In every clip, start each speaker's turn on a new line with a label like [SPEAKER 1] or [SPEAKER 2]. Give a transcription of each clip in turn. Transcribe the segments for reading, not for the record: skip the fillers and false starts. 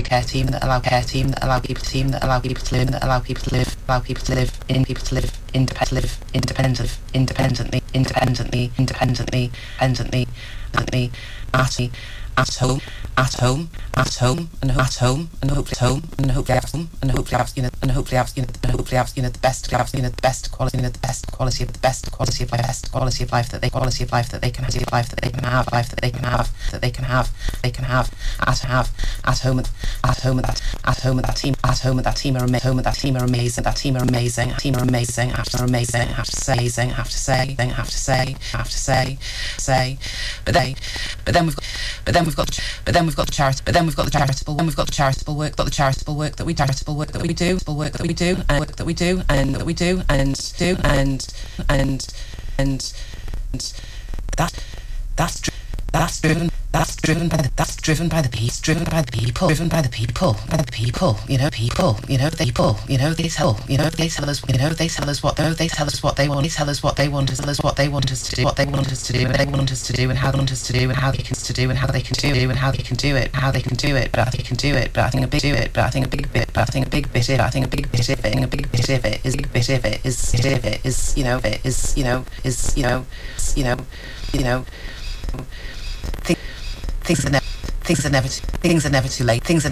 [SPEAKER 1] care team that allow people to live independently at home, and hopefully have the best quality of life that they can have at home with that team are amazing. I have to say, but then we've got the charitable work that we do and that's driven by the people. They tell us what they want us to do, and how they can do it. But I think a big bit things are never too late, and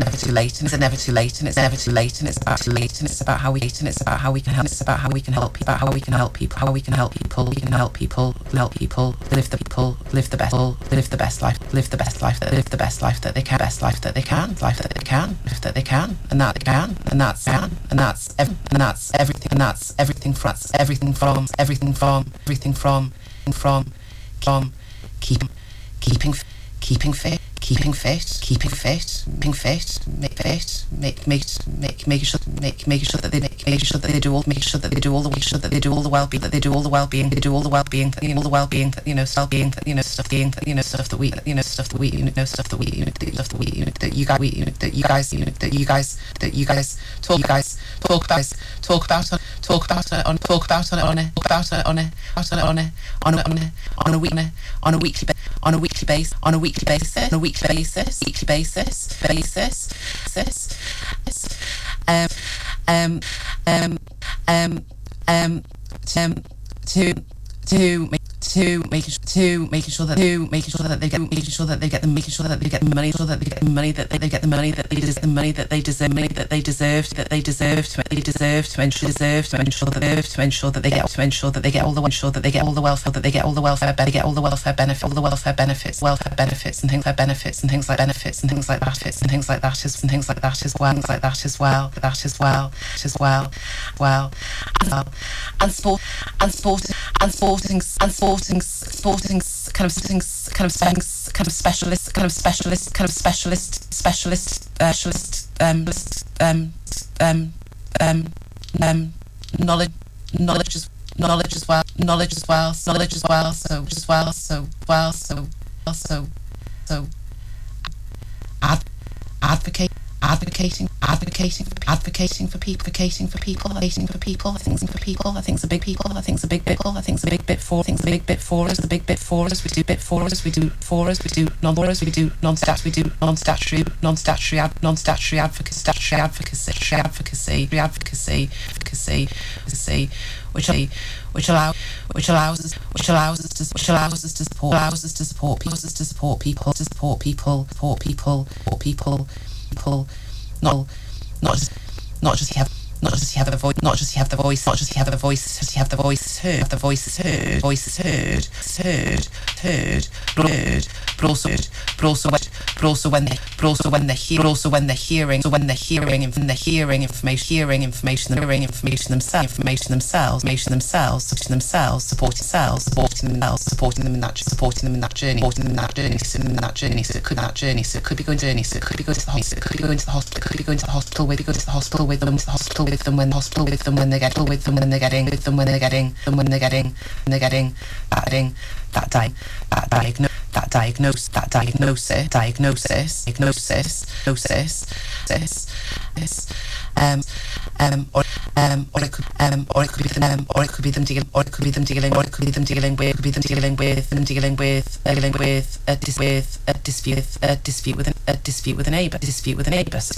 [SPEAKER 1] it's about how we can help people live the best life that they can, and that's everything from keeping fit, making sure that they do all the well-being, stuff that talk about on a weekly basis. Making sure that they get the money that they deserve to ensure that they get all the welfare benefits and things like that as well. Sporting specialist knowledge as well. So advocating for people. I think it's a big bit for us. We do non-statutory advocacy, which allows us to support people, not just have the voices heard, but also when they're hearing information themselves, supporting them in that journey. So it could be going to the hospital, could be going to the hospital with them when they're getting that or it could be them dealing with a dispute with a neighbour.